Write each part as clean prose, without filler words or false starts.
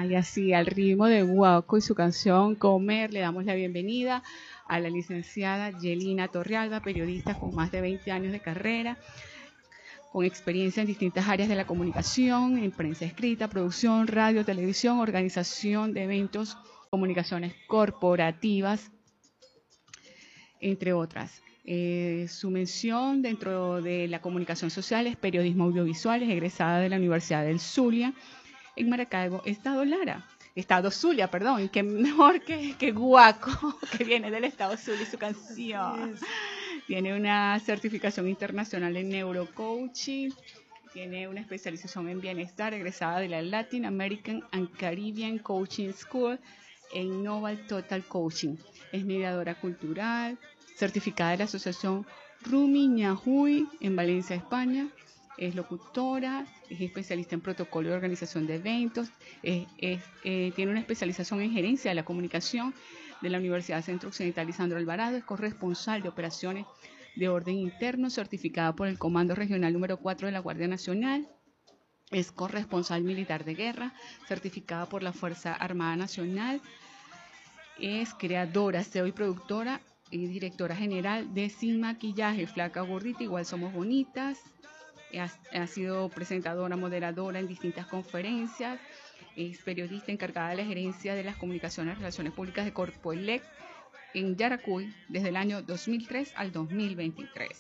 Y así, al ritmo de Guaco y su canción Comer, le damos la bienvenida a la licenciada Yelina Torrealba, periodista con más de 20 años de carrera, con experiencia en distintas áreas de la comunicación, en prensa escrita, producción, radio, televisión, organización de eventos, comunicaciones corporativas, entre otras. Su mención dentro de la comunicación social es periodismo audiovisual, es egresada de la Universidad del Zulia, en Maracaibo, Estado Zulia, perdón, y qué mejor que Guaco, que viene del Estado Zulia y su canción. Tiene una certificación internacional en neurocoaching, tiene una especialización en bienestar, egresada de la Latin American and Caribbean Coaching School en Noval Total Coaching. Es mediadora cultural, certificada de la Asociación Rumi Ñahui en Valencia, España. Es locutora, es especialista en protocolo de organización de eventos, tiene una especialización en gerencia de la comunicación de la Universidad Centro Occidental Lisandro Alvarado, es corresponsal de operaciones de orden interno, certificada por el Comando Regional número 4 de la Guardia Nacional, es corresponsal militar de guerra, certificada por la Fuerza Armada Nacional, es creadora, CEO y productora y directora general de Sin Maquillaje, Flaca Gordita, Igual Somos Bonitas. Ha sido presentadora, moderadora en distintas conferencias, es periodista encargada de la gerencia de las comunicaciones y relaciones públicas de Corpoelec en Yaracuy desde el año 2003 al 2023.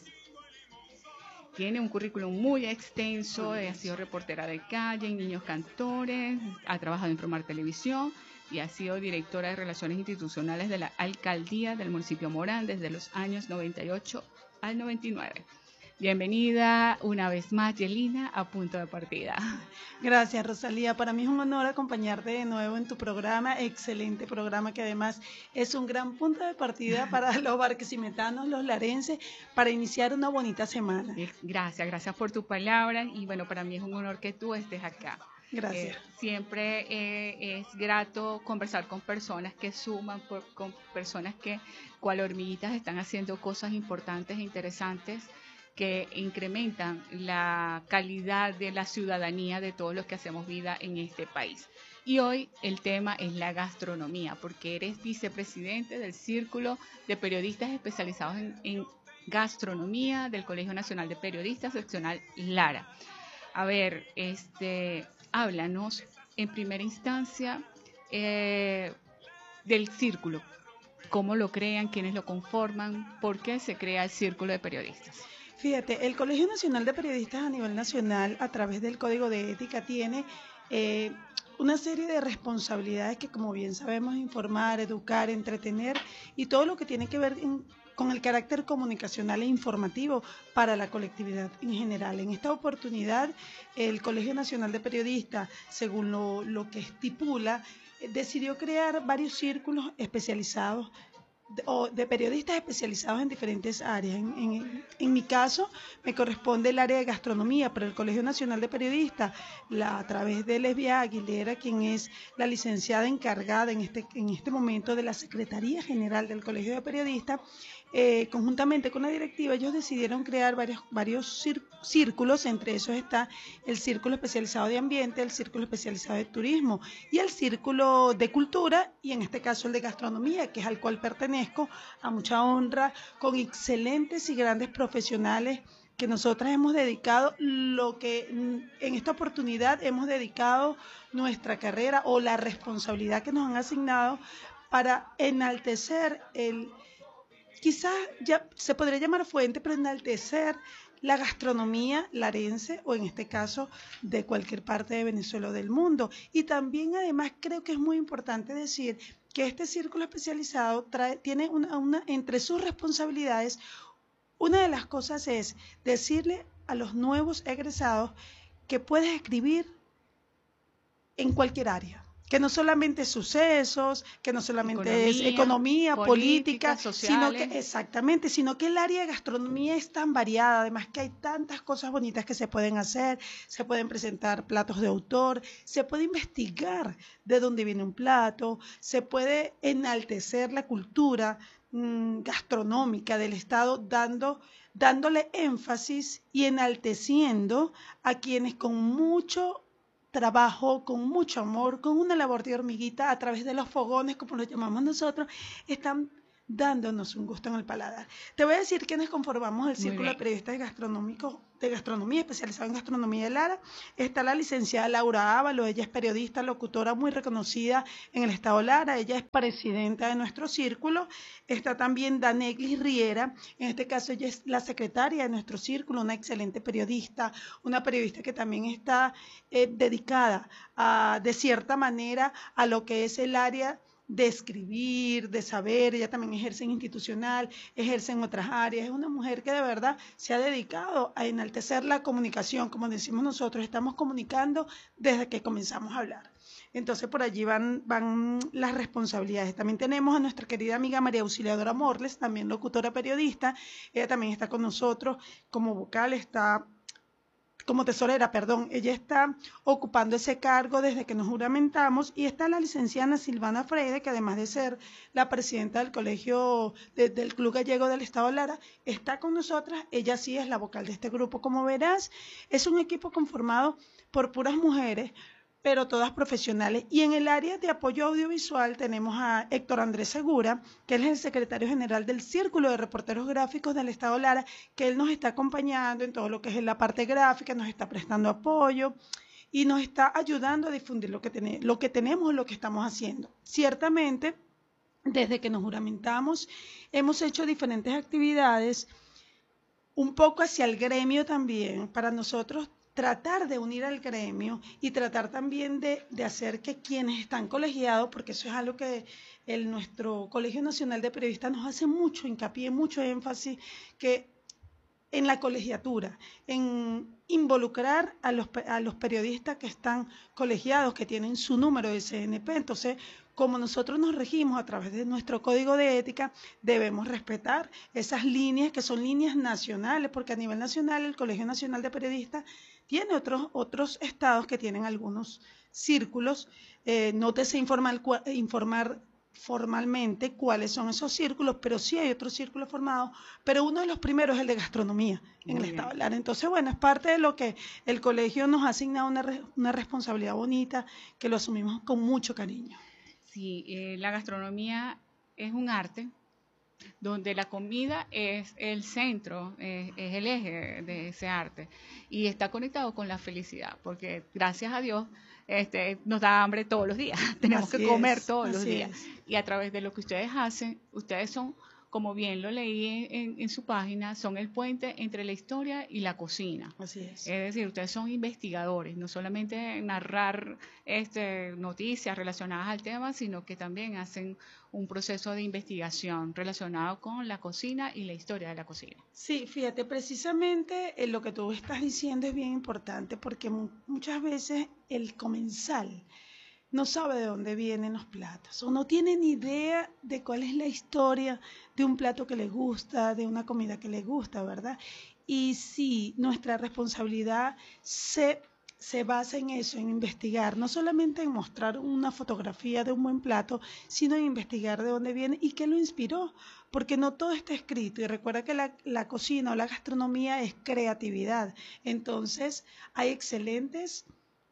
Tiene un currículum muy extenso, ha sido reportera de calle en Niños Cantores, ha trabajado en Promar Televisión y ha sido directora de Relaciones Institucionales de la Alcaldía del municipio Morán desde los años 98 al 99. Bienvenida una vez más, Yelina, a Punto de Partida. Gracias, Rosalía. Para mí es un honor acompañarte de nuevo en tu programa, excelente programa que además es un gran punto de partida para los barquesimetanos, los larenses, para iniciar una bonita semana. Gracias por tu palabra y bueno, para mí es un honor que tú estés acá. Gracias. Siempre es grato conversar con personas que suman, con personas que, cual hormiguitas, están haciendo cosas importantes e interesantes que incrementan la calidad de la ciudadanía de todos los que hacemos vida en este país. Y hoy el tema es la gastronomía, porque eres vicepresidente del Círculo de Periodistas Especializados en Gastronomía del Colegio Nacional de Periodistas, seccional Lara. A ver, háblanos en primera instancia del círculo. ¿Cómo lo crean? ¿Quiénes lo conforman? ¿Por qué se crea el Círculo de Periodistas? Fíjate, el Colegio Nacional de Periodistas a nivel nacional, a través del Código de Ética, tiene una serie de responsabilidades que, como bien sabemos, informar, educar, entretener y todo lo que tiene que ver con el carácter comunicacional e informativo para la colectividad en general. En esta oportunidad, el Colegio Nacional de Periodistas, según lo que estipula, decidió crear varios círculos especializados de periodistas especializados en diferentes áreas. En mi caso, me corresponde el área de gastronomía, pero el Colegio Nacional de Periodistas, a través de Lesbia Aguilera, quien es la licenciada encargada en este momento de la Secretaría General del Colegio de Periodistas, conjuntamente con la directiva, ellos decidieron crear varios círculos. Entre esos está el Círculo Especializado de Ambiente, el Círculo Especializado de Turismo y el Círculo de Cultura, y en este caso el de Gastronomía, que es al cual pertenezco a mucha honra, con excelentes y grandes profesionales que nosotras hemos dedicado lo que en esta oportunidad hemos dedicado nuestra carrera o la responsabilidad que nos han asignado para enaltecer quizás ya se podría llamar fuente, pero enaltecer la gastronomía larense, o en este caso de cualquier parte de Venezuela o del mundo. Y también además creo que es muy importante decir que este círculo especializado tiene entre sus responsabilidades, una de las cosas es decirle a los nuevos egresados que puedes escribir en cualquier área, que no solamente es sucesos, que no solamente es economía, política, sino que el área de gastronomía es tan variada, además que hay tantas cosas bonitas que se pueden hacer, se pueden presentar platos de autor, se puede investigar de dónde viene un plato, se puede enaltecer la cultura gastronómica del Estado, dándole énfasis y enalteciendo a quienes con mucho trabajo, con mucho amor, con una labor de hormiguita a través de los fogones, como los llamamos nosotros, están dándonos un gusto en el paladar. Te voy a decir quiénes conformamos el Círculo de Periodistas Gastronómicos de Gastronomía, especializado en gastronomía de Lara. Está la licenciada Laura Ávalo, ella es periodista, locutora muy reconocida en el estado Lara, ella es presidenta de nuestro círculo. Está también Daneglis Riera, en este caso ella es la secretaria de nuestro círculo, una excelente periodista, una periodista que también está dedicada de cierta manera a lo que es el área de escribir, de saber. Ella también ejerce en institucional, ejerce en otras áreas. Es una mujer que de verdad se ha dedicado a enaltecer la comunicación, como decimos nosotros, estamos comunicando desde que comenzamos a hablar. Entonces por allí van las responsabilidades. También tenemos a nuestra querida amiga María Auxiliadora Morles, también locutora periodista. Ella también está con nosotros como vocal, está como tesorera, perdón, ella está ocupando ese cargo desde que nos juramentamos. Y está la licenciada Silvana Freire, que además de ser la presidenta del colegio del Club Gallego del Estado Lara, está con nosotras. Ella sí es la vocal de este grupo. Como verás, es un equipo conformado por puras mujeres, pero todas profesionales. Y en el área de apoyo audiovisual tenemos a Héctor Andrés Segura, que él es el secretario general del Círculo de Reporteros Gráficos del Estado Lara, que él nos está acompañando en todo lo que es la parte gráfica, nos está prestando apoyo y nos está ayudando a difundir lo que tenemos, lo que estamos haciendo. Ciertamente, desde que nos juramentamos, hemos hecho diferentes actividades, un poco hacia el gremio también, para nosotros tratar de unir al gremio y tratar también de hacer que quienes están colegiados, porque eso es algo que nuestro Colegio Nacional de Periodistas nos hace mucho hincapié, mucho énfasis, que en la colegiatura, en involucrar a los periodistas que están colegiados, que tienen su número de CNP. Entonces, como nosotros nos regimos a través de nuestro código de ética, debemos respetar esas líneas que son líneas nacionales, porque a nivel nacional el Colegio Nacional de Periodistas tiene otros estados que tienen algunos círculos. No te sé informar formalmente cuáles son esos círculos, pero sí hay otros círculos formados, pero uno de los primeros es el de gastronomía en el estado de Lara. Entonces, bueno, es parte de lo que el colegio nos ha asignado, una responsabilidad bonita, que lo asumimos con mucho cariño. Sí, la gastronomía es un arte donde la comida es el centro, es el eje de ese arte, y está conectado con la felicidad, porque gracias a Dios nos da hambre todos los días, tenemos que comer todos los días, y a través de lo que ustedes hacen, ustedes son, como bien lo leí en su página, son el puente entre la historia y la cocina. Así es. Es decir, ustedes son investigadores, no solamente narrar noticias relacionadas al tema, sino que también hacen un proceso de investigación relacionado con la cocina y la historia de la cocina. Sí, fíjate, precisamente lo que tú estás diciendo es bien importante, porque muchas veces el comensal no sabe de dónde vienen los platos, o no tiene ni idea de cuál es la historia de un plato que le gusta, de una comida que le gusta, ¿verdad? Y sí, nuestra responsabilidad se basa en eso, en investigar, no solamente en mostrar una fotografía de un buen plato, sino en investigar de dónde viene y qué lo inspiró, porque no todo está escrito. Y recuerda que la cocina o la gastronomía es creatividad. Entonces, hay excelentes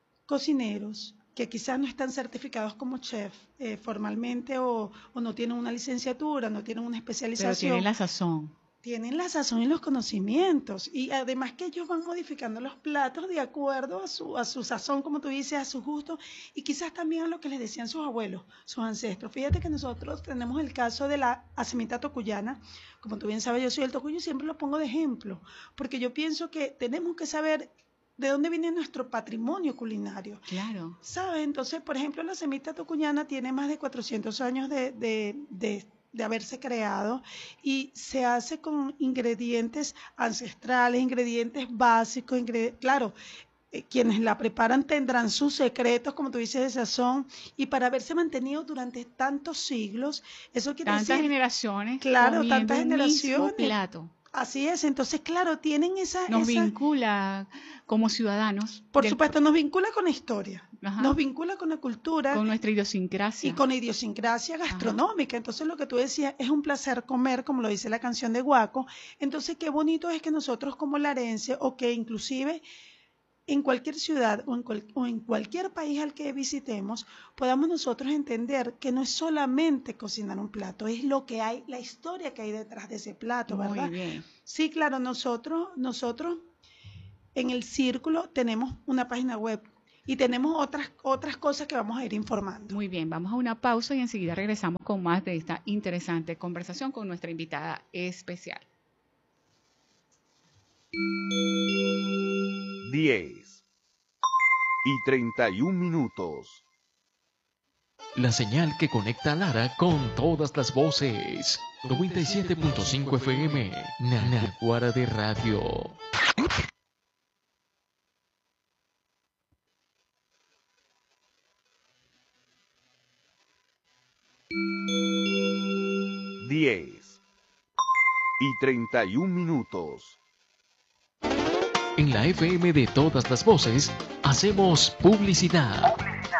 cocineros que quizás no están certificados como chef formalmente, o no tienen una licenciatura, no tienen una especialización. Pero tienen la sazón. Tienen la sazón y los conocimientos, y además que ellos van modificando los platos de acuerdo a su sazón, como tú dices, a su gusto, y quizás también a lo que les decían sus abuelos, sus ancestros. Fíjate que nosotros tenemos el caso de la acemita tocuyana. Como tú bien sabes, yo soy del Tocuyo y siempre lo pongo de ejemplo, porque yo pienso que tenemos que saber de dónde viene nuestro patrimonio culinario. Claro. ¿Sabes? Entonces, por ejemplo, la acemita tocuyana tiene más de 400 años de haberse creado, y se hace con ingredientes ancestrales, ingredientes básicos, claro, quienes la preparan tendrán sus secretos, como tú dices, de sazón, y para haberse mantenido durante tantos siglos, eso quiere decir... Tantas generaciones. Claro, tantas generaciones. Plato. Así es, entonces, claro, tienen esa... Nos vincula como ciudadanos. Por supuesto, nos vincula con la historia, Ajá. Nos vincula con la cultura. Con nuestra idiosincrasia. Y con la idiosincrasia gastronómica. Ajá. Entonces, lo que tú decías, es un placer comer, como lo dice la canción de Guaco. Entonces, qué bonito es que nosotros como larenses, o que inclusive en cualquier ciudad o en cualquier país al que visitemos, podamos nosotros entender que no es solamente cocinar un plato, es lo que hay, la historia que hay detrás de ese plato, ¿verdad? Muy bien. Sí, claro, nosotros en el Círculo tenemos una página web y tenemos otras cosas que vamos a ir informando. Muy bien, vamos a una pausa y enseguida regresamos con más de esta interesante conversación con nuestra invitada especial. 10:31. La señal que conecta a Lara con todas las voces. 97.5 FM, Naguará de Radio. Diez y 31. En la FM de todas las voces, hacemos publicidad.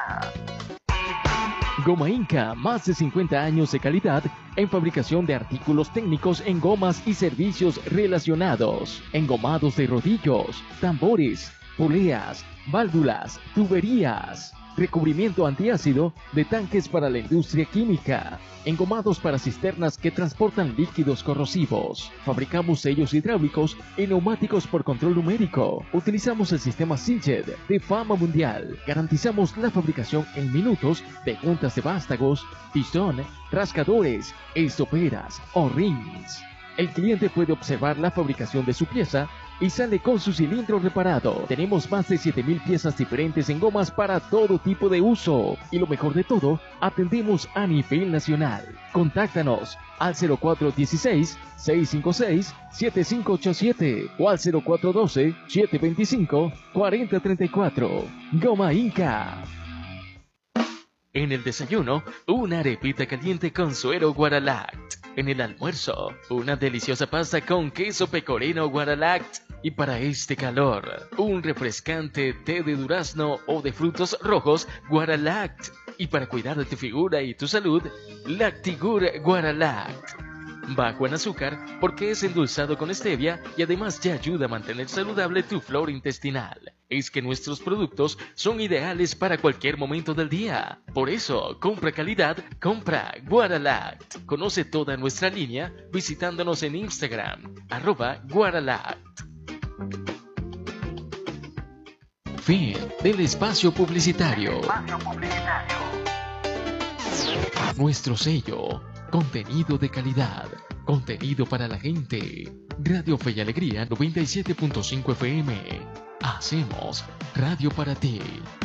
Goma Inca, más de 50 años de calidad en fabricación de artículos técnicos en gomas y servicios relacionados. Engomados de rodillos, tambores, poleas, válvulas, tuberías. Recubrimiento antiácido de tanques para la industria química. Engomados para cisternas que transportan líquidos corrosivos. Fabricamos sellos hidráulicos y neumáticos por control numérico. Utilizamos el sistema Siljet de fama mundial. Garantizamos la fabricación en minutos de juntas de vástagos, pistón, rascadores, estoperas o rings. El cliente puede observar la fabricación de su pieza y sale con su cilindro reparado. Tenemos más de 7,000 piezas diferentes en gomas para todo tipo de uso. Y lo mejor de todo, atendemos a nivel nacional. Contáctanos al 0416-656-7587 o al 0412-725-4034. Goma Inca. En el desayuno, una arepita caliente con suero Guaralact. En el almuerzo, una deliciosa pasta con queso pecorino Guaralact. Y para este calor, un refrescante té de durazno o de frutos rojos Guaralact. Y para cuidar de tu figura y tu salud, Lactigur Guaralact. Bajo en azúcar porque es endulzado con stevia y además te ayuda a mantener saludable tu flora intestinal. Es que nuestros productos son ideales para cualquier momento del día. Por eso, compra calidad, compra Guaralact. Conoce toda nuestra línea visitándonos en Instagram, @Guaralact. Fin del espacio publicitario. Nuestro sello. Contenido de calidad, contenido para la gente. Radio Fe y Alegría 97.5 FM. Hacemos radio para ti.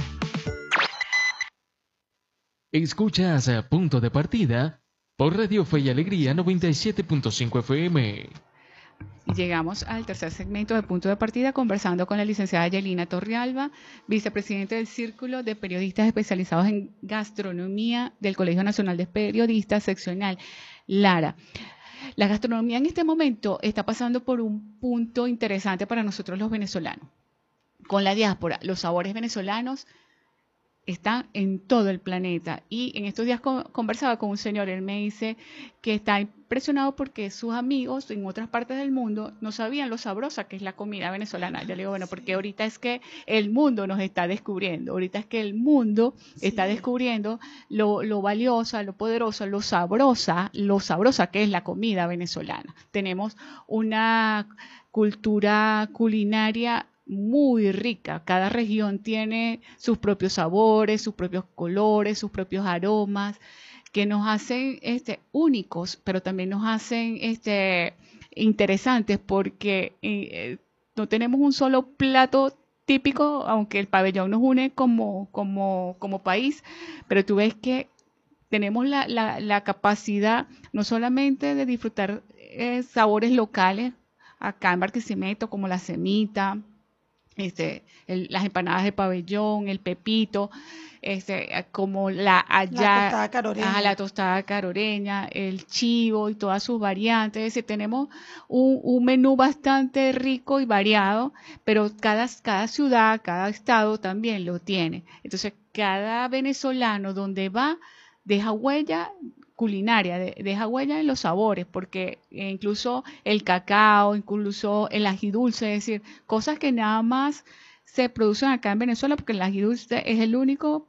Escuchas a Punto de Partida por Radio Fe y Alegría 97.5 FM. Y llegamos al tercer segmento de Punto de Partida conversando con la licenciada Yelina Torrealba, vicepresidente del Círculo de Periodistas Especializados en Gastronomía del Colegio Nacional de Periodistas Seccional Lara. La gastronomía en este momento está pasando por un punto interesante para nosotros los venezolanos. Con la diáspora, los sabores venezolanos están en todo el planeta. Y en estos días conversaba con un señor, él me dice que está impresionado porque sus amigos en otras partes del mundo no sabían lo sabrosa que es la comida venezolana. Yo le digo, bueno, porque ahorita es que el mundo nos está descubriendo, ahorita es que el mundo está descubriendo lo valiosa, lo poderosa, lo sabrosa que es la comida venezolana. Tenemos una cultura culinaria muy rica. Cada región tiene sus propios sabores, sus propios colores, sus propios aromas que nos hacen únicos, pero también nos hacen interesantes porque no tenemos un solo plato típico, aunque el pabellón nos une como país, pero tú ves que tenemos la capacidad no solamente de disfrutar sabores locales acá en Barquisimeto, como la semita, las empanadas de pabellón, el pepito, como la tostada caroreña, el chivo y todas sus variantes. Es decir, tenemos un menú bastante rico y variado, pero cada ciudad, cada estado también lo tiene. Entonces, cada venezolano donde va deja huella culinaria, deja huella en los sabores, porque incluso el cacao, incluso el ají dulce, es decir, cosas que nada más se producen acá en Venezuela, porque el ají dulce es el único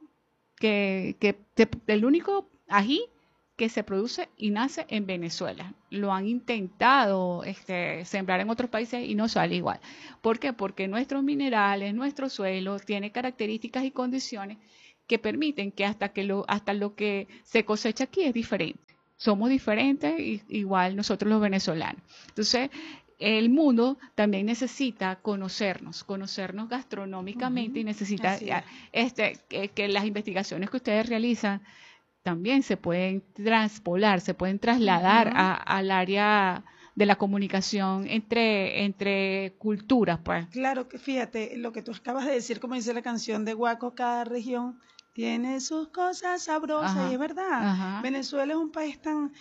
el único ají que se produce y nace en Venezuela. Lo han intentado sembrar en otros países y no sale igual. ¿Por qué? Porque nuestros minerales, nuestro suelo tiene características y condiciones que permiten que hasta lo que se cosecha aquí es diferente. Somos diferentes, igual nosotros los venezolanos. Entonces, el mundo también necesita conocernos gastronómicamente, y necesita que las investigaciones que ustedes realizan también se pueden traspolar, se pueden trasladar al área de la comunicación entre culturas, pues. Claro, que fíjate, lo que tú acabas de decir, como dice la canción de Guaco, cada región tiene sus cosas sabrosas, y es verdad. Venezuela es un país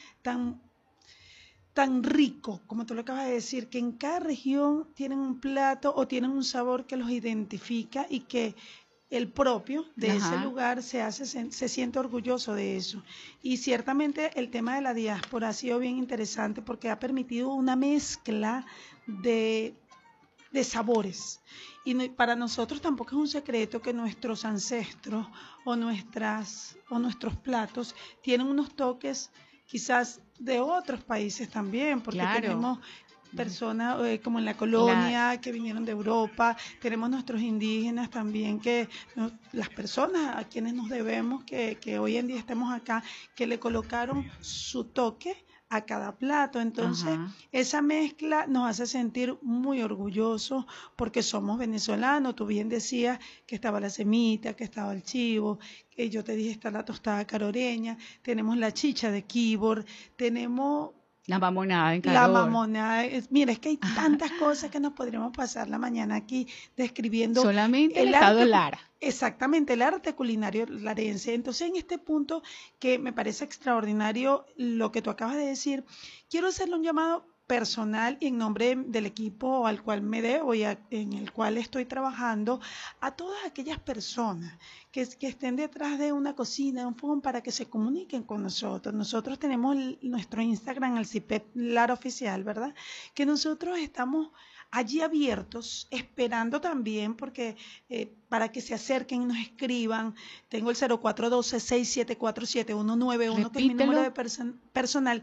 tan rico, como tú lo acabas de decir, que en cada región tienen un plato o tienen un sabor que los identifica y que el propio de ese lugar se siente orgulloso de eso. Y ciertamente el tema de la diáspora ha sido bien interesante porque ha permitido una mezcla de sabores. Y para nosotros tampoco es un secreto que nuestros ancestros o nuestros platos tienen unos toques quizás de otros países también, porque tenemos personas como en la colonia que vinieron de Europa, tenemos nuestros indígenas también, las personas a quienes nos debemos que hoy en día estemos acá, que le colocaron su toque a cada plato. Entonces, esa mezcla nos hace sentir muy orgullosos porque somos venezolanos. Tú bien decías que estaba la semita, que estaba el chivo, que yo te dije está la tostada caroreña, tenemos la chicha de Quibor, tenemos la mamonada en calor. La mamonada, mira, es que hay tantas cosas que nos podríamos pasar la mañana aquí describiendo. Solamente el estado Lara. Exactamente, el arte culinario larense. Entonces, en este punto que me parece extraordinario lo que tú acabas de decir, quiero hacerle un llamado personal y en nombre del equipo al cual me debo y en el cual estoy trabajando, a todas aquellas personas que estén detrás de una cocina, de un fogón, para que se comuniquen con nosotros. Nosotros tenemos nuestro Instagram, el CIPEP Lara Oficial, ¿verdad? Que nosotros estamos allí abiertos, esperando también, porque para que se acerquen y nos escriban. Tengo el 0412-674-7191, que es mi número de personal,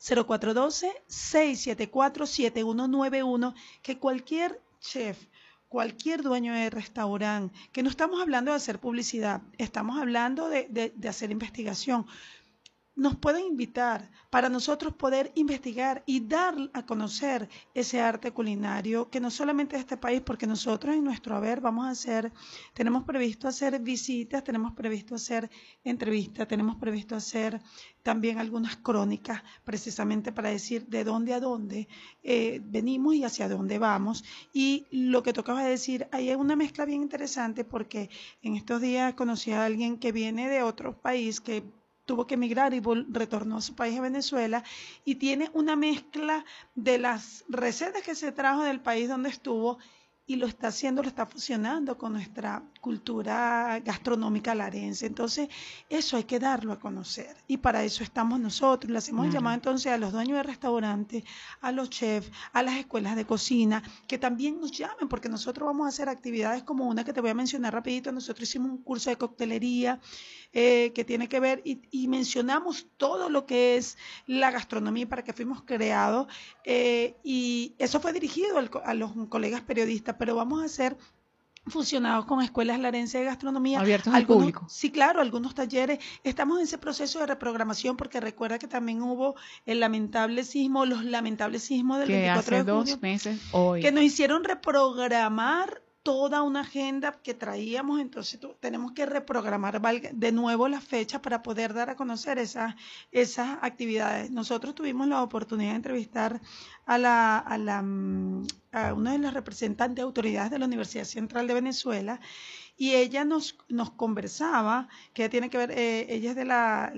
0412-674-7191, que cualquier chef, cualquier dueño de restaurante, que no estamos hablando de hacer publicidad, estamos hablando de hacer investigación, nos pueden invitar para nosotros poder investigar y dar a conocer ese arte culinario que no solamente es de este país, porque nosotros en nuestro haber tenemos previsto hacer visitas, tenemos previsto hacer entrevistas, tenemos previsto hacer también algunas crónicas precisamente para decir de dónde a dónde venimos y hacia dónde vamos. Y lo que tocaba decir, ahí hay una mezcla bien interesante porque en estos días conocí a alguien que viene de otro país que tuvo que emigrar y retornó a su país, a Venezuela, y tiene una mezcla de las recetas que se trajo del país donde estuvo y lo está fusionando con nuestra cultura gastronómica larense. Entonces, eso hay que darlo a conocer y para eso estamos nosotros. Le hacemos el llamado entonces a los dueños de restaurantes, a los chefs, a las escuelas de cocina, que también nos llamen, porque nosotros vamos a hacer actividades como una que te voy a mencionar rapidito. Nosotros hicimos un curso de coctelería que tiene que ver y mencionamos todo lo que es la gastronomía para que fuimos creados y eso fue dirigido a los colegas periodistas, pero vamos a hacer fusionados con escuelas larenses de gastronomía. Abiertos al público. Sí, claro, algunos talleres. Estamos en ese proceso de reprogramación porque recuerda que también hubo los lamentables sismos del 24 de junio. 2 meses hoy. Que nos hicieron reprogramar toda una agenda que traíamos, entonces tenemos que reprogramar de nuevo la fecha para poder dar a conocer esas actividades. Nosotros tuvimos la oportunidad de entrevistar a una de las representantes de autoridades de la Universidad Central de Venezuela y ella nos conversaba, que tiene que ver, ella es de la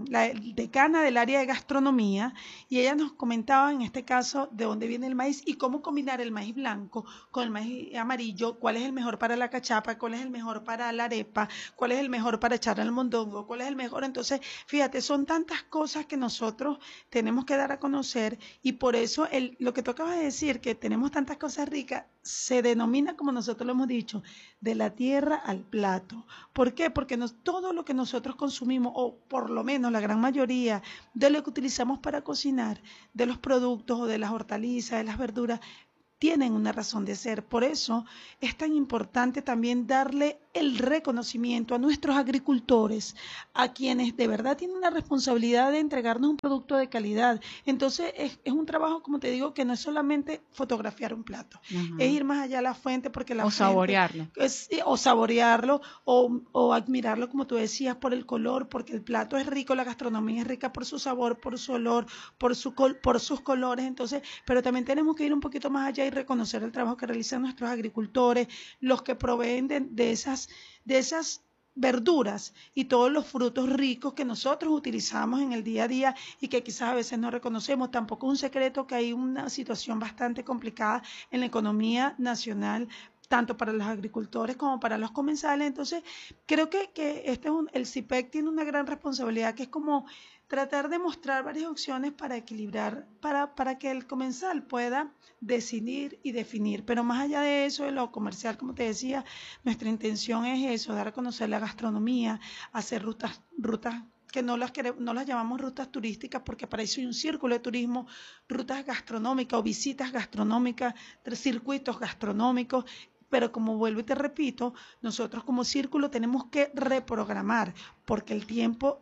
decana del área de gastronomía, y ella nos comentaba en este caso de dónde viene el maíz y cómo combinar el maíz blanco con el maíz amarillo, cuál es el mejor para la cachapa, cuál es el mejor para la arepa, cuál es el mejor para echarle al mondongo, cuál es el mejor. Entonces, fíjate, son tantas cosas que nosotros tenemos que dar a conocer, y por eso lo que tú acabas de decir, que tenemos tantas cosas ricas, se denomina, como nosotros lo hemos dicho, de la tierra al plato. ¿Por qué? Porque todo lo que nosotros consumimos, o por lo menos la gran mayoría de lo que utilizamos para cocinar, de los productos o de las hortalizas, de las verduras, tienen una razón de ser. Por eso es tan importante también darle el reconocimiento a nuestros agricultores, a quienes de verdad tienen una responsabilidad de entregarnos un producto de calidad. Entonces es un trabajo, como te digo, que no es solamente fotografiar un plato, es ir más allá a la fuente, porque la fuente saborearlo. o saborearlo, o admirarlo, como tú decías, por el color, porque el plato es rico, la gastronomía es rica por su sabor, por su olor, por sus colores. Entonces, pero también tenemos que ir un poquito más allá y reconocer el trabajo que realizan nuestros agricultores, los que proveen de esas verduras y todos los frutos ricos que nosotros utilizamos en el día a día y que quizás a veces no reconocemos. Tampoco es un secreto que hay una situación bastante complicada en la economía nacional, tanto para los agricultores como para los comensales. Entonces, creo que el CIPEC tiene una gran responsabilidad, que es como tratar de mostrar varias opciones para equilibrar, para que el comensal pueda decidir y definir. Pero más allá de eso, de lo comercial, como te decía, nuestra intención es eso, dar a conocer la gastronomía, hacer rutas que no las llamamos rutas turísticas, porque para eso hay un círculo de turismo, rutas gastronómicas o visitas gastronómicas, circuitos gastronómicos. Pero como vuelvo y te repito, nosotros como círculo tenemos que reprogramar, porque el tiempo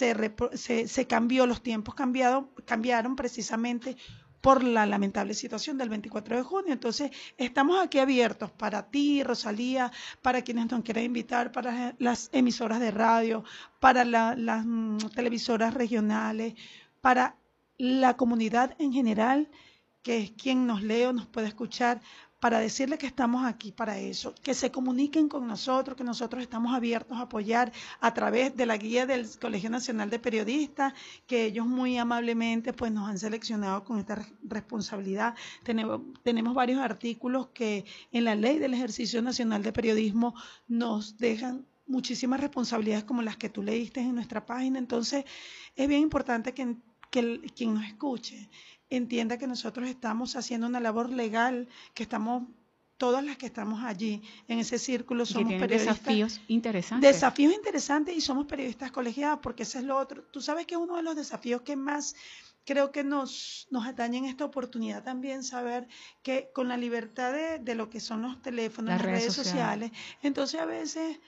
se cambió, los tiempos cambiaron precisamente por la lamentable situación del 24 de junio. Entonces, estamos aquí abiertos para ti, Rosalía, para quienes nos quieran invitar, para las emisoras de radio, para las televisoras regionales, para la comunidad en general, que es quien nos lee o nos puede escuchar, para decirle que estamos aquí para eso, que se comuniquen con nosotros, que nosotros estamos abiertos a apoyar a través de la guía del Colegio Nacional de Periodistas, que ellos muy amablemente pues nos han seleccionado con esta responsabilidad. Tenemos varios artículos que en la Ley del Ejercicio Nacional de Periodismo nos dejan muchísimas responsabilidades, como las que tú leíste en nuestra página. Entonces, es bien importante que quien nos escuche entienda que nosotros estamos haciendo una labor legal, que todas las que estamos allí en ese círculo somos periodistas. Desafíos interesantes. Desafíos interesantes, y somos periodistas colegiados, porque ese es lo otro. Tú sabes que uno de los desafíos que más creo que nos atañe en esta oportunidad también, saber que con la libertad de lo que son los teléfonos, las redes sociales, entonces a veces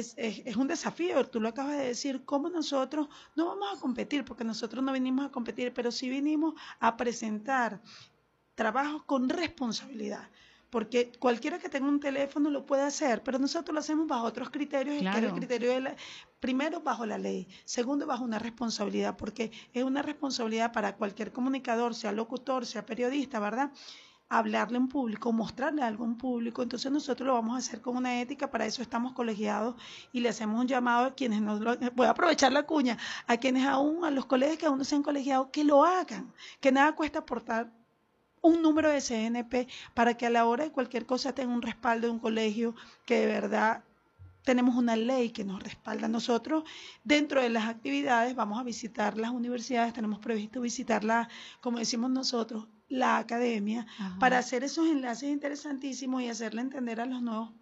es un desafío. Tú lo acabas de decir, cómo nosotros no vamos a competir, porque nosotros no vinimos a competir, pero sí vinimos a presentar trabajos con responsabilidad, porque cualquiera que tenga un teléfono lo puede hacer, pero nosotros lo hacemos bajo otros criterios, claro. Que es el criterio primero, bajo la ley; segundo, bajo una responsabilidad, porque es una responsabilidad para cualquier comunicador, sea locutor, sea periodista, ¿verdad?, hablarle a un público, mostrarle algo a un público. Entonces nosotros lo vamos a hacer con una ética, para eso estamos colegiados, y le hacemos un llamado a quienes voy a aprovechar la cuña, a quienes a los colegas que aún no se han colegiado, que lo hagan, que nada cuesta aportar un número de CNP, para que a la hora de cualquier cosa tenga un respaldo de un colegio, que de verdad tenemos una ley que nos respalda. Nosotros, dentro de las actividades, vamos a visitar las universidades, tenemos previsto visitar como decimos nosotros, la academia, para hacer esos enlaces interesantísimos y hacerle entender a los nuevos,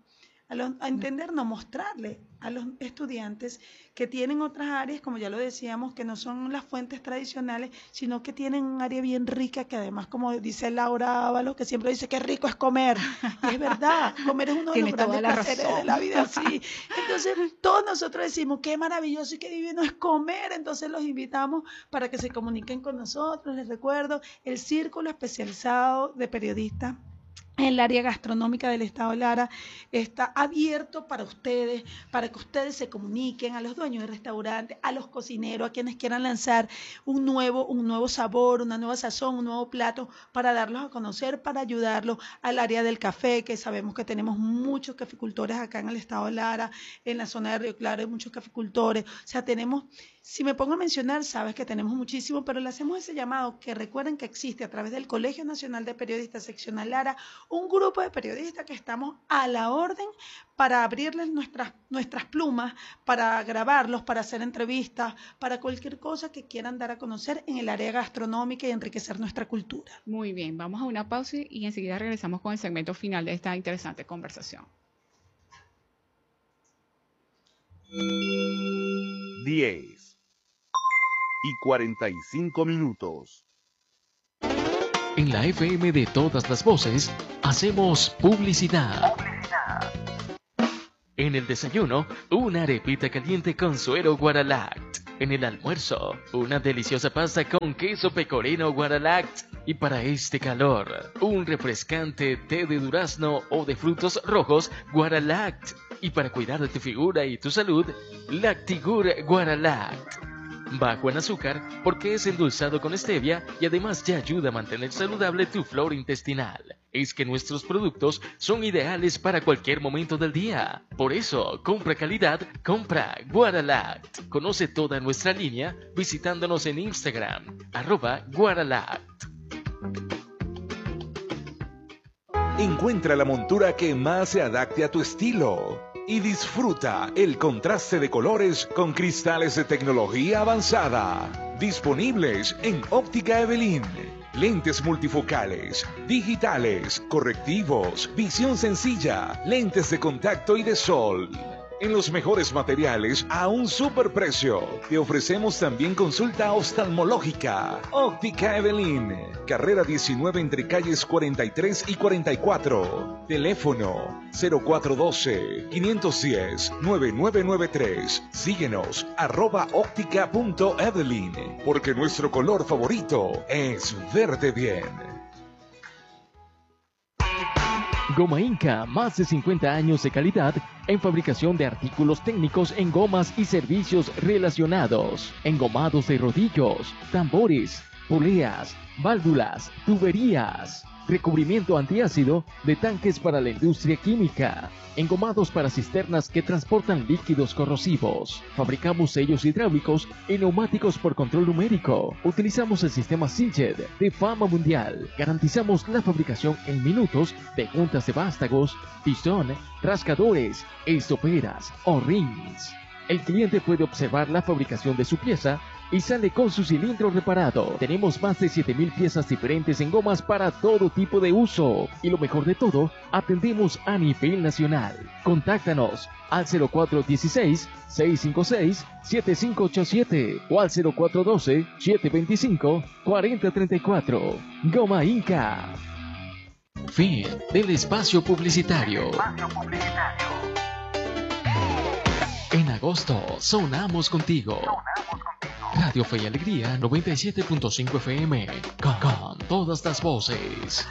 mostrarle a los estudiantes que tienen otras áreas, como ya lo decíamos, que no son las fuentes tradicionales, sino que tienen un área bien rica, que además, como dice Laura Ábalos, que siempre dice que rico es comer, y es verdad, comer es uno de los grandes placeres de la vida, sí. Entonces, todos nosotros decimos qué maravilloso y qué divino es comer. Entonces los invitamos para que se comuniquen con nosotros. Les recuerdo, el Círculo Especializado de Periodistas El área gastronómica del Estado Lara está abierto para ustedes, para que ustedes se comuniquen a los dueños de restaurantes, a los cocineros, a quienes quieran lanzar un nuevo sabor, una nueva sazón, un nuevo plato para darlos a conocer, para ayudarlos al área del café, que sabemos que tenemos muchos caficultores acá en el Estado Lara, en la zona de Río Claro hay muchos caficultores, o sea, tenemos, si me pongo a mencionar, sabes que tenemos muchísimo, pero le hacemos ese llamado, que recuerden que existe a través del Colegio Nacional de Periodistas Seccional Lara, un grupo de periodistas que estamos a la orden para abrirles nuestras plumas, para grabarlos, para hacer entrevistas, para cualquier cosa que quieran dar a conocer en el área gastronómica y enriquecer nuestra cultura. Muy bien, vamos a una pausa y enseguida regresamos con el segmento final de esta interesante conversación. 10:45. En la FM de todas las voces, hacemos publicidad. En el desayuno, una arepita caliente con suero Guaralact. En el almuerzo, una deliciosa pasta con queso pecorino Guaralact. Y para este calor, un refrescante té de durazno o de frutos rojos Guaralact. Y para cuidar de tu figura y tu salud, Lactigur Guaralact. Bajo en azúcar porque es endulzado con stevia y además te ayuda a mantener saludable tu flora intestinal. Es que nuestros productos son ideales para cualquier momento del día. Por eso, compra calidad, compra Guaralact. Conoce toda nuestra línea visitándonos en Instagram, @Guaralact. Encuentra la montura que más se adapte a tu estilo y disfruta el contraste de colores con cristales de tecnología avanzada. Disponibles en Óptica Evelyn. Lentes multifocales, digitales, correctivos, visión sencilla, lentes de contacto y de sol. En los mejores materiales a un superprecio. Te ofrecemos también consulta oftalmológica. Óptica Evelyn. Carrera 19 entre calles 43 y 44. Teléfono 0412-510-9993. Síguenos @óptica.evelyn. Porque nuestro color favorito es verde bien. Goma Inca, más de 50 años de calidad en fabricación de artículos técnicos en gomas y servicios relacionados, engomados de rodillos, tambores, poleas, válvulas, tuberías, recubrimiento antiácido de tanques para la industria química, engomados para cisternas que transportan líquidos corrosivos. Fabricamos sellos hidráulicos y neumáticos por control numérico. Utilizamos el sistema Siljet de fama mundial. Garantizamos la fabricación en minutos de juntas de vástagos, pistón, rascadores, estoperas o rings. El cliente puede observar la fabricación de su pieza y sale con su cilindro reparado. Tenemos más de 7,000 piezas diferentes en gomas para todo tipo de uso. Y lo mejor de todo, atendemos a nivel nacional. Contáctanos al 0416-656-7587 o al 0412-725-4034. Goma Inca. Fin del espacio publicitario. En agosto, sonamos contigo. Radio Fe y Alegría 97.5 FM. Con todas las voces.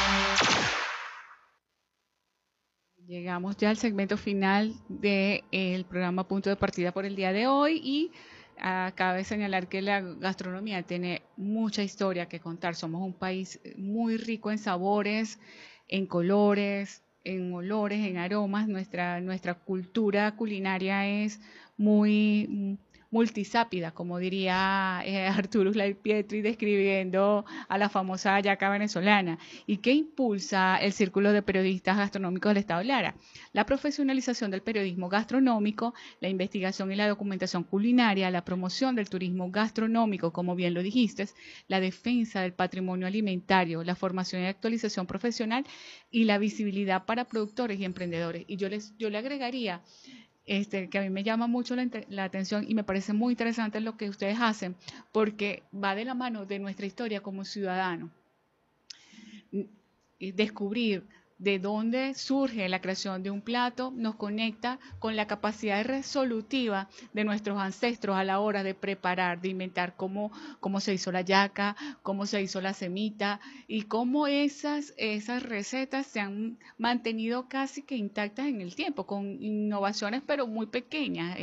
Llegamos ya al segmento final del programa Punto de Partida por el día de hoy y cabe señalar que la gastronomía tiene mucha historia que contar. Somos un país muy rico en sabores, en colores, en olores, en aromas. Nuestra cultura culinaria es muy multisápida, como diría Arturo Pietri describiendo a la famosa hallaca venezolana. ¿Y qué impulsa el Círculo de Periodistas Gastronómicos del Estado Lara? La profesionalización del periodismo gastronómico, la investigación y la documentación culinaria, la promoción del turismo gastronómico, como bien lo dijiste, la defensa del patrimonio alimentario, la formación y actualización profesional y la visibilidad para productores y emprendedores. Y yo le agregaría que a mí me llama mucho la atención y me parece muy interesante lo que ustedes hacen, porque va de la mano de nuestra historia como ciudadanos. Descubrir de dónde surge la creación de un plato, nos conecta con la capacidad resolutiva de nuestros ancestros a la hora de preparar, de inventar cómo se hizo la yaca, cómo se hizo la semita y cómo esas recetas se han mantenido casi que intactas en el tiempo, con innovaciones pero muy pequeñas,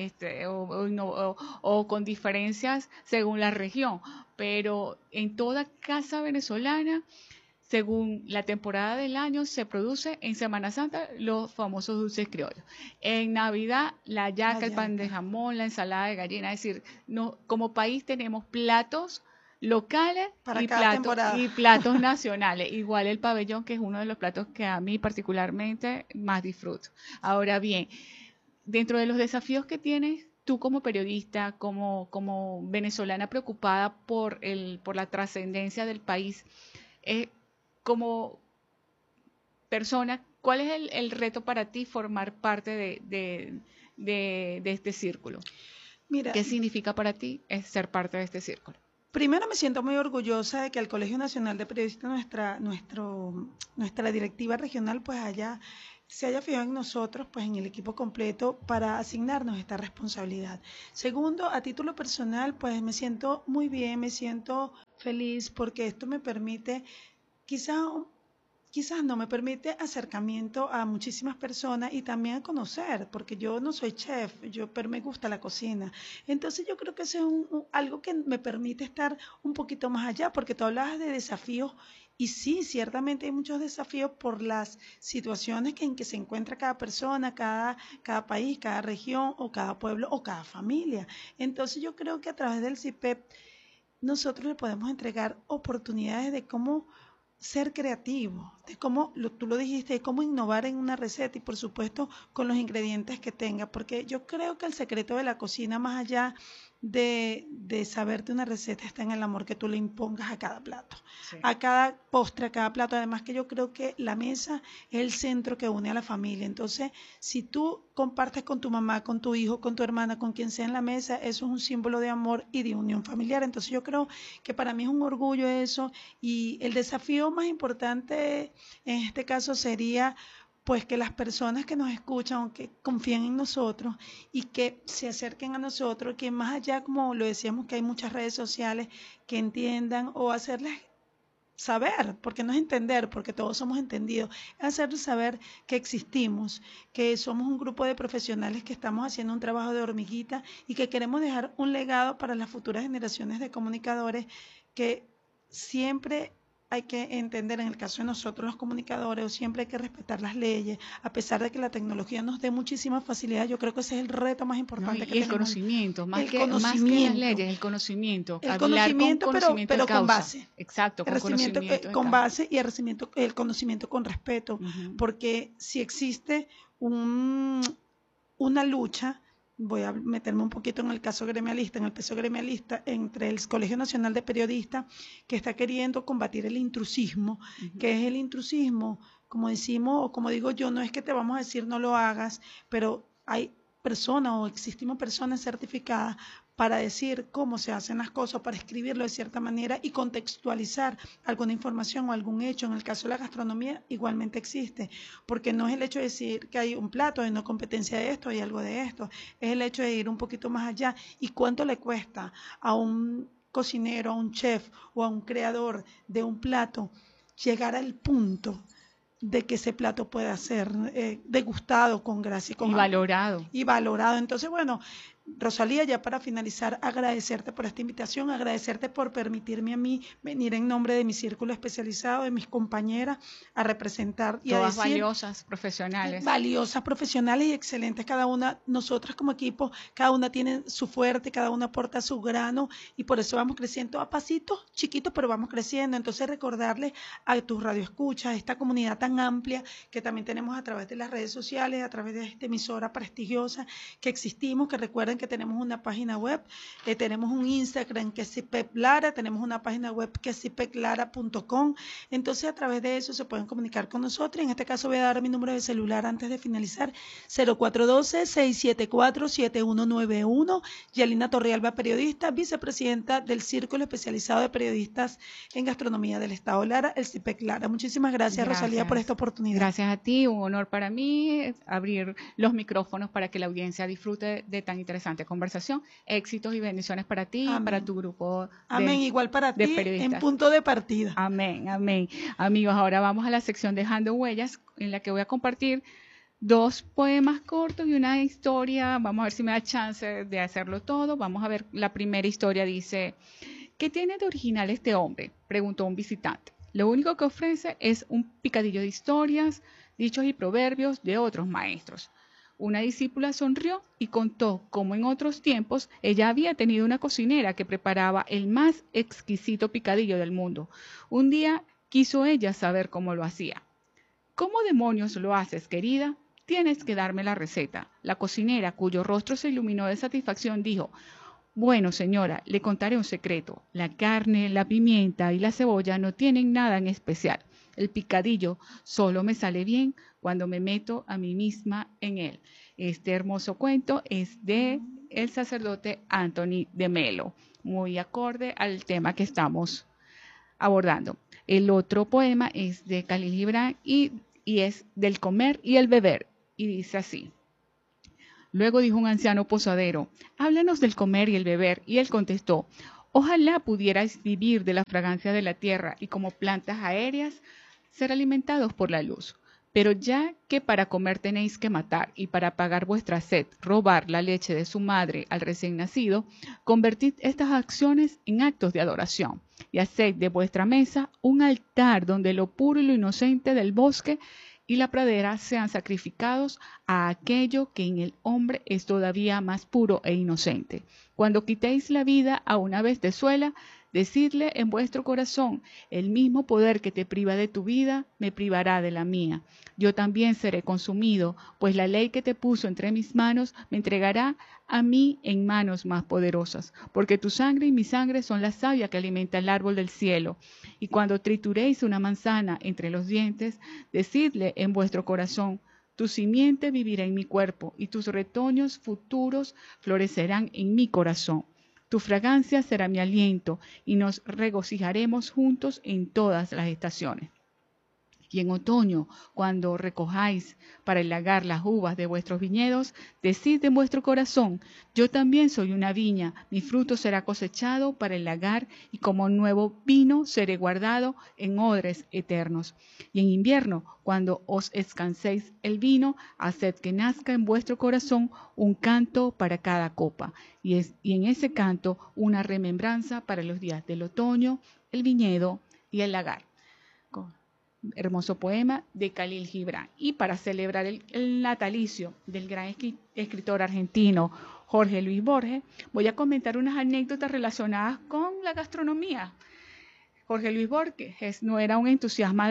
o con diferencias según la región. Pero en toda casa venezolana, según la temporada del año, se produce en Semana Santa los famosos dulces criollos. En Navidad, la yaca, el pan de jamón, la ensalada de gallina. Es decir, no, como país tenemos platos locales y platos nacionales. Igual el pabellón, que es uno de los platos que a mí particularmente más disfruto. Ahora bien, dentro de los desafíos que tienes tú como periodista, como venezolana preocupada por la trascendencia del país, como persona, ¿cuál es el reto para ti formar parte de este círculo? Mira, ¿qué significa para ti ser parte de este círculo? Primero me siento muy orgullosa de que el Colegio Nacional de Periodistas, nuestra directiva regional, pues se haya fijado en nosotros, pues en el equipo completo, para asignarnos esta responsabilidad. Segundo, a título personal, pues me siento muy bien, me siento feliz porque esto me permite, quizás no, me permite acercamiento a muchísimas personas y también a conocer, porque yo no soy chef, pero me gusta la cocina. Entonces yo creo que eso es algo que me permite estar un poquito más allá, porque tú hablabas de desafíos y sí, ciertamente hay muchos desafíos por las situaciones en que se encuentra cada persona, cada país, cada región o cada pueblo o cada familia. Entonces yo creo que a través del CIPEP nosotros le podemos entregar oportunidades de cómo ser creativo, de cómo, tú lo dijiste, de cómo innovar en una receta y por supuesto con los ingredientes que tenga, porque yo creo que el secreto de la cocina, más allá de saberte una receta, está en el amor que tú le impongas a cada plato, sí, a cada postre, a cada plato. Además que yo creo que la mesa es el centro que une a la familia. Entonces, si tú compartes con tu mamá, con tu hijo, con tu hermana, con quien sea en la mesa, eso es un símbolo de amor y de unión familiar. Entonces yo creo que para mí es un orgullo eso, y el desafío más importante en este caso sería pues que las personas que nos escuchan, que confíen en nosotros y que se acerquen a nosotros, que más allá, como lo decíamos, que hay muchas redes sociales, que entiendan o hacerles saber, porque no es entender, porque todos somos entendidos, es hacerles saber que existimos, que somos un grupo de profesionales que estamos haciendo un trabajo de hormiguita y que queremos dejar un legado para las futuras generaciones de comunicadores, que siempre hay que entender, en el caso de nosotros los comunicadores, siempre hay que respetar las leyes, a pesar de que la tecnología nos dé muchísima facilidad. Yo creo que ese es el reto más importante que tenemos. El conocimiento, más que las leyes, el conocimiento. El conocimiento, pero con base. Exacto, con conocimiento. Con base y el conocimiento con respeto, porque si existe una lucha, voy a meterme un poquito en el caso gremialista, en el peso gremialista, entre el Colegio Nacional de Periodistas, que está queriendo combatir el intrusismo, que es el intrusismo, como decimos, o como digo yo, no es que te vamos a decir no lo hagas, pero hay personas o existimos personas certificadas para decir cómo se hacen las cosas, para escribirlo de cierta manera y contextualizar alguna información o algún hecho. En el caso de la gastronomía igualmente existe, porque no es el hecho de decir que hay un plato, hay una competencia de esto, hay algo de esto, es el hecho de ir un poquito más allá. ¿Y cuánto le cuesta a un cocinero, a un chef o a un creador de un plato llegar al punto de que ese plato pueda ser degustado con gracia y valorado? Y valorado. Entonces, bueno, Rosalía, ya para finalizar, agradecerte por esta invitación, agradecerte por permitirme a mí venir en nombre de mi círculo especializado, de mis compañeras, a representar y todas a decir, valiosas profesionales y excelentes cada una. Nosotras como equipo, cada una tiene su fuerte, cada una aporta su grano y por eso vamos creciendo a pasitos chiquitos, pero vamos creciendo. Entonces recordarles a tus radioescuchas, a esta comunidad tan amplia que también tenemos a través de las redes sociales, a través de esta emisora prestigiosa, que existimos, que recuerden Recuerden que tenemos una página web, tenemos un Instagram que es CIPEC Lara, tenemos una página web que es cipeclara.com. Entonces a través de eso se pueden comunicar con nosotros. En este caso voy a dar mi número de celular antes de finalizar, 0412-674-7191. Yelina Torrialba, periodista, vicepresidenta del Círculo Especializado de Periodistas en Gastronomía del Estado Lara, el CIPEC Lara. Muchísimas gracias, Rosalía, por esta oportunidad. Gracias a ti, un honor para mí abrir los micrófonos para que la audiencia disfrute de tan interesante conversación. Éxitos y bendiciones para ti, amén, para tu grupo amén, igual para ti, periodistas. En punto de partida. Amén, amén. Amigos, ahora vamos a la sección Dejando Huellas, en la que voy a compartir 2 poemas cortos y una historia. Vamos a ver si me da chance de hacerlo todo. Vamos a ver, la primera historia dice: ¿qué tiene de original este hombre?, preguntó un visitante. Lo único que ofrece es un picadillo de historias, dichos y proverbios de otros maestros. Una discípula sonrió y contó cómo en otros tiempos ella había tenido una cocinera que preparaba el más exquisito picadillo del mundo. Un día quiso ella saber cómo lo hacía. ¿Cómo demonios lo haces, querida? Tienes que darme la receta. La cocinera, cuyo rostro se iluminó de satisfacción, dijo: bueno, señora, le contaré un secreto. La carne, la pimienta y la cebolla no tienen nada en especial. El picadillo solo me sale bien cuando me meto a mí misma en él. Este hermoso cuento es de el sacerdote Anthony de Melo, muy acorde al tema que estamos abordando. El otro poema es de Khalil Gibran y es del comer y el beber, y dice así: luego dijo un anciano posadero: háblanos del comer y el beber. Y él contestó: ojalá pudierais vivir de la fragancia de la tierra y como plantas aéreas ser alimentados por la luz. Pero ya que para comer tenéis que matar y para pagar vuestra sed robar la leche de su madre al recién nacido, convertid estas acciones en actos de adoración y haced de vuestra mesa un altar donde lo puro y lo inocente del bosque y la pradera sean sacrificados a aquello que en el hombre es todavía más puro e inocente. Cuando quitéis la vida a una bestezuela, decidle en vuestro corazón: el mismo poder que te priva de tu vida, me privará de la mía. Yo también seré consumido, pues la ley que te puso entre mis manos me entregará a mí en manos más poderosas, porque tu sangre y mi sangre son la savia que alimenta el árbol del cielo. Y cuando trituréis una manzana entre los dientes, decidle en vuestro corazón: tu simiente vivirá en mi cuerpo y tus retoños futuros florecerán en mi corazón. Tu fragancia será mi aliento y nos regocijaremos juntos en todas las estaciones. Y en otoño, cuando recojáis para el lagar las uvas de vuestros viñedos, decid en vuestro corazón: yo también soy una viña, mi fruto será cosechado para el lagar, y como nuevo vino seré guardado en odres eternos. Y en invierno, cuando os escanséis el vino, haced que nazca en vuestro corazón un canto para cada copa, y en ese canto una remembranza para los días del otoño, el viñedo y el lagar. Hermoso poema de Khalil Gibran. Y para celebrar el natalicio del gran escritor argentino Jorge Luis Borges, voy a comentar unas anécdotas relacionadas con la gastronomía. Jorge Luis Borges no era un entusiasta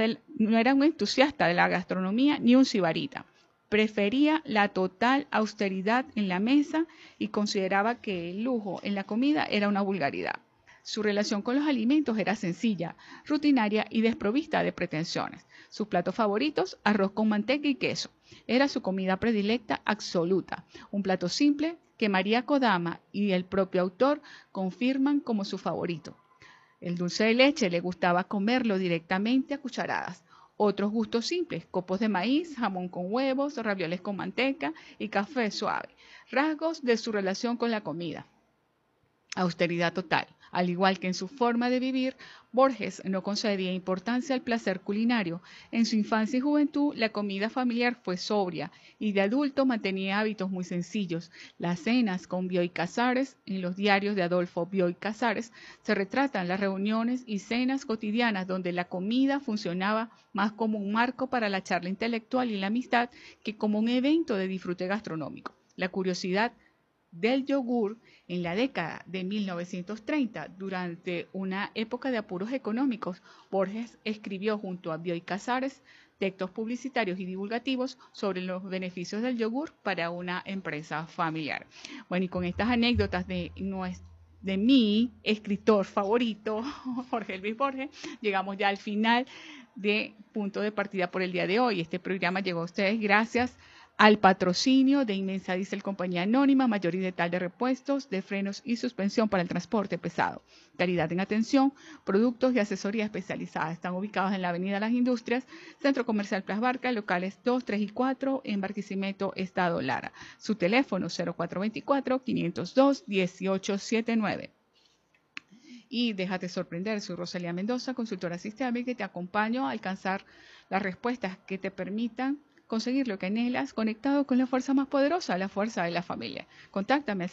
de la gastronomía ni un sibarita. Prefería la total austeridad en la mesa y consideraba que el lujo en la comida era una vulgaridad. Su relación con los alimentos era sencilla, rutinaria y desprovista de pretensiones. Sus platos favoritos: arroz con manteca y queso. Era su comida predilecta absoluta, un plato simple que María Kodama y el propio autor confirman como su favorito. El dulce de leche le gustaba comerlo directamente a cucharadas. Otros gustos simples: copos de maíz, jamón con huevos, ravioles con manteca y café suave. Rasgos de su relación con la comida: austeridad total. Al igual que en su forma de vivir, Borges no concedía importancia al placer culinario. En su infancia y juventud, la comida familiar fue sobria y de adulto mantenía hábitos muy sencillos. Las cenas con Bioy Casares, en los diarios de Adolfo Bioy Casares, se retratan las reuniones y cenas cotidianas donde la comida funcionaba más como un marco para la charla intelectual y la amistad que como un evento de disfrute gastronómico. La curiosidad del yogur en la década de 1930, durante una época de apuros económicos, Borges escribió junto a Bioy Casares textos publicitarios y divulgativos sobre los beneficios del yogur para una empresa familiar. Bueno, y con estas anécdotas de mi escritor favorito, Jorge Luis Borges, llegamos ya al final de Punto de Partida por el día de hoy. Este programa llegó a ustedes gracias al patrocinio de Inmensa Diesel Compañía Anónima, mayoritaria de repuestos, de frenos y suspensión para el transporte pesado. Calidad en atención, productos y asesoría especializada. Están ubicados en la Avenida Las Industrias, Centro Comercial Plaza Barca, locales 2, 3 y 4 en Barquisimeto, Estado Lara. Su teléfono 0424-502-1879. Y déjate sorprender, soy Rosalía Mendoza, consultora sistémica, y te acompaño a alcanzar las respuestas que te permitan conseguir lo que anhelas, conectado con la fuerza más poderosa, la fuerza de la familia. Contáctame al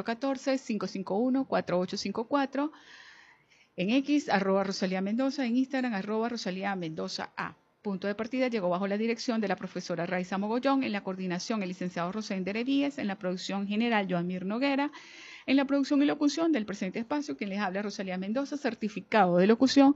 0414-551-4854, en X, @Rosalía Mendoza, en Instagram, @Rosalía Mendoza A. Punto de Partida llegó bajo la dirección de la profesora Raiza Mogollón, en la coordinación el licenciado Rosendo Herevíes, en la producción general Joamir Noguera, en la producción y locución del presente espacio, quien les habla Rosalía Mendoza, certificado de locución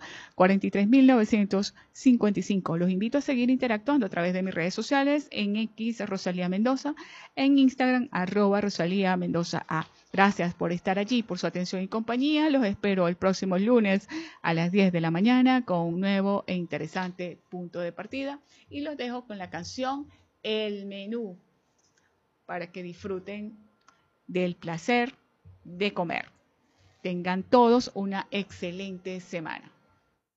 43.955. Los invito a seguir interactuando a través de mis redes sociales, en X, Rosalía Mendoza, en Instagram, @Rosalía Mendoza A. Gracias por estar allí, por su atención y compañía. Los espero el próximo lunes a las 10 de la mañana con un nuevo e interesante Punto de Partida. Y los dejo con la canción El Menú para que disfruten del placer de comer. Tengan todos una excelente semana.